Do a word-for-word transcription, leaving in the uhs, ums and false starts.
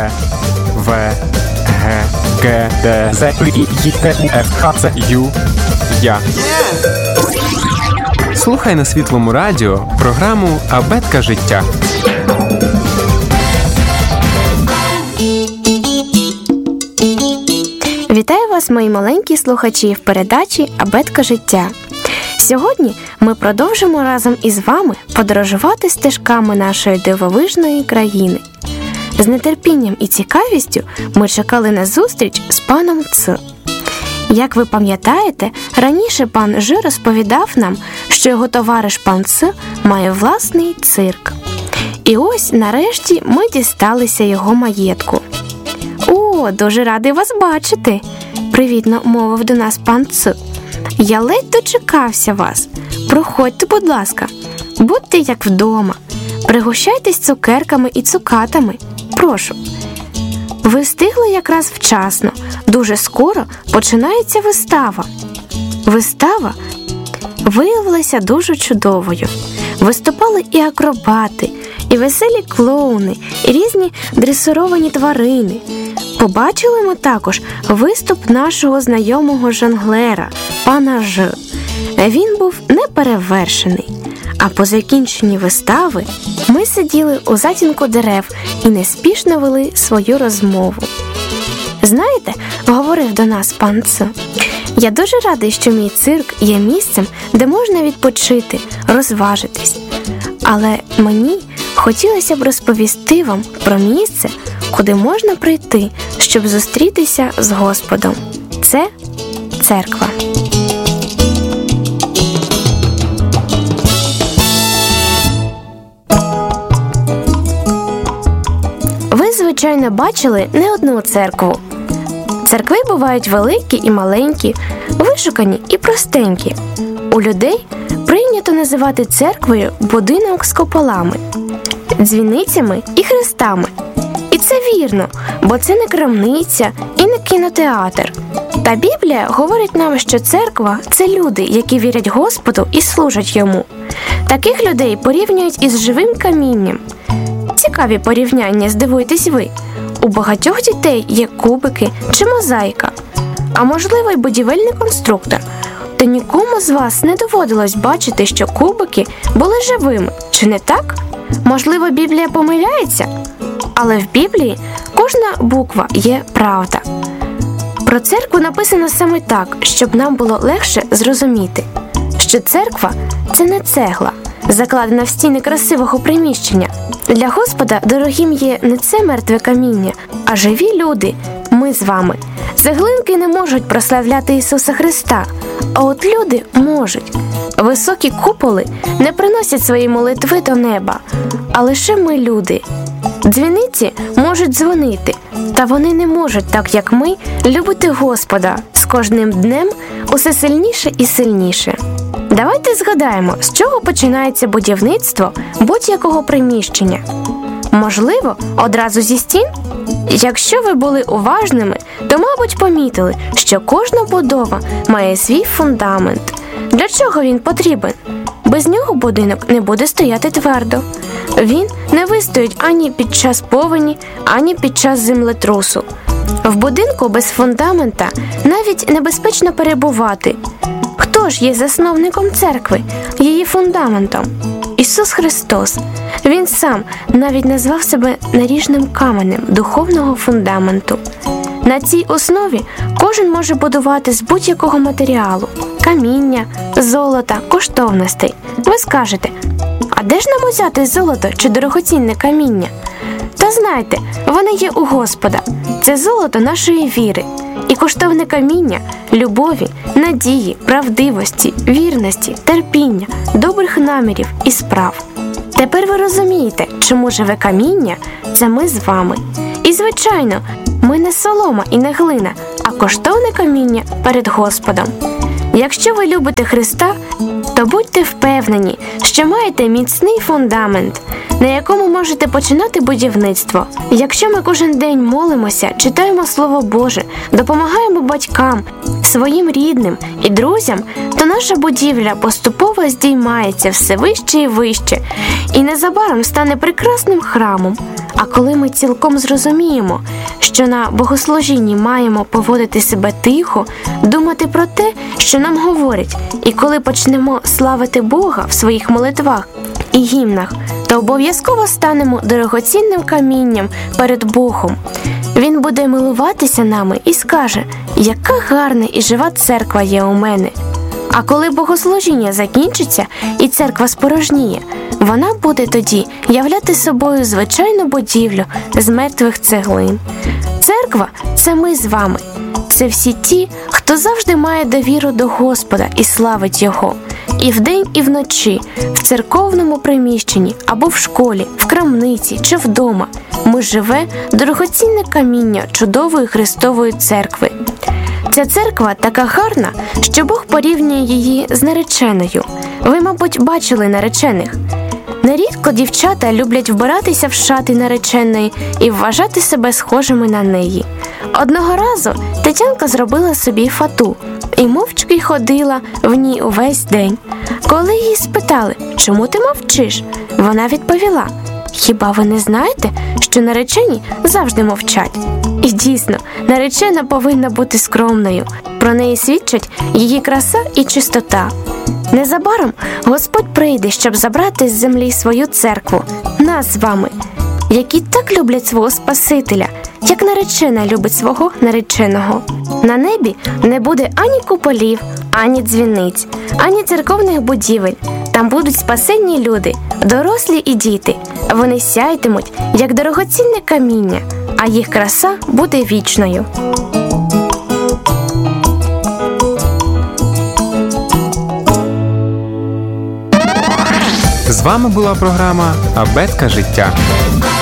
В, В, Г, Г, Д, З, І, Й, Т, У, Ф, Х, Ц, Ю, Я. Слухай на Світлому радіо програму «Абетка життя». Вітаю вас, мої маленькі слухачі, в передачі «Абетка життя». Сьогодні ми продовжимо разом із вами подорожувати стежками нашої дивовижної країни. З нетерпінням і цікавістю ми чекали на зустріч з паном Ц. Як ви пам'ятаєте, раніше пан Ж розповідав нам, що його товариш пан Ц має власний цирк. І ось, нарешті, ми дісталися його маєтку. «О, дуже радий вас бачити!» – привітно мовив до нас пан Ц. «Я ледь дочекався вас. Проходьте, будь ласка. Будьте як вдома. Пригощайтесь цукерками і цукатами. Прошу». Ви встигли якраз вчасно. Дуже скоро починається вистава. Вистава виявилася дуже чудовою. Виступали і акробати, і веселі клоуни, і різні дресировані тварини. Побачили ми також виступ нашого знайомого жонглера, пана Ж. Він був неперевершений. А по закінченні вистави ми сиділи у затінку дерев і неспішно вели свою розмову. «Знаєте, — говорив до нас пан Ц, — я дуже радий, що мій цирк є місцем, де можна відпочити, розважитись. Але мені хотілося б розповісти вам про місце, куди можна прийти, щоб зустрітися з Господом. Це церква». Ви, звичайно, бачили не одну церкву. Церкви бувають великі і маленькі, вишукані і простенькі. У людей прийнято називати церквою будинок з куполами, дзвіницями і хрестами. І це вірно, бо це не крамниця і не кінотеатр. Та Біблія говорить нам, що церква – це люди, які вірять Господу і служать Йому. Таких людей порівнюють із живим камінням. Цікаві порівняння, здивуйтесь ви. У багатьох дітей є кубики чи мозаїка, а можливо й будівельний конструктор. Та нікому з вас не доводилось бачити, що кубики були живими, чи не так? Можливо, Біблія помиляється? Але в Біблії кожна буква є правда. Про церкву написано саме так, щоб нам було легше зрозуміти, що церква – це не цегла, закладена в стіни красивого приміщення. Для Господа дорогим є не це мертве каміння, а живі люди – ми з вами. Цеглинки не можуть прославляти Ісуса Христа, а от люди можуть. Високі куполи не приносять свої молитви до неба, а лише ми, люди. Дзвіниці можуть дзвонити, та вони не можуть, так як ми, любити Господа з кожним днем усе сильніше і сильніше. Давайте згадаємо, з чого починається будівництво будь-якого приміщення. Можливо, одразу зі стін? Якщо ви були уважними, то, мабуть, помітили, що кожна будова має свій фундамент. Для чого він потрібен? Без нього будинок не буде стояти твердо. Він не вистоїть ані під час повені, ані під час землетрусу. В будинку без фундамента навіть небезпечно перебувати. Хто ж є засновником церкви, її фундаментом? Ісус Христос. Він сам навіть назвав себе наріжним каменем духовного фундаменту. На цій основі кожен може будувати з будь-якого матеріалу – каміння, золота, коштовностей. Ви скажете, а де ж нам узяти золото чи дорогоцінне каміння? Та знайте, вони є у Господа. Це золото нашої віри. І коштовне каміння – любові, надії, правдивості, вірності, терпіння, добрих намірів і справ. Тепер ви розумієте, чому живе каміння – це ми з вами. І, звичайно, ми не солома і не глина, а коштовне каміння перед Господом. Якщо ви любите Христа, то будьте впевнені, що маєте міцний фундамент, на якому можете починати будівництво. Якщо ми кожен день молимося, читаємо Слово Боже, допомагаємо батькам, своїм рідним і друзям, то наша будівля поступово здіймається все вище і вище, і незабаром стане прекрасним храмом. А коли ми цілком зрозуміємо, що на богослужінні маємо поводити себе тихо, думати про те, що нам говорять, і коли почнемо славити Бога в своїх молитвах і гімнах, то обов'язково станемо дорогоцінним камінням перед Богом. Він буде милуватися нами і скаже: «Яка гарна і жива церква є у мене». А коли богослужіння закінчиться і церква спорожніє, вона буде тоді являти собою звичайну будівлю з мертвих цеглин. Церква – це ми з вами. Це всі ті, хто завжди має довіру до Господа і славить Його. І вдень, і вночі, в церковному приміщенні або в школі, в крамниці чи вдома ми живе дорогоцінне каміння чудової Христової церкви. Ця церква така гарна, що Бог порівнює її з нареченою. Ви, мабуть, бачили наречених. Нерідко дівчата люблять вбиратися в шати нареченої і вважати себе схожими на неї. Одного разу Тетянка зробила собі фату і мовчки ходила в ній увесь день. Коли її спитали: «Чому ти мовчиш?», вона відповіла: «Хіба ви не знаєте, що наречені завжди мовчать?» І дійсно, наречена повинна бути скромною. Про неї свідчать її краса і чистота. Незабаром Господь прийде, щоб забрати з землі свою церкву, нас з вами, які так люблять свого Спасителя, як наречена любить свого нареченого. На небі не буде ані куполів, ані дзвіниць, ані церковних будівель. Там будуть спасенні люди, дорослі і діти. Вони сяйтимуть, як дорогоцінне каміння, а їх краса буде вічною. З вами була програма «Абетка життя».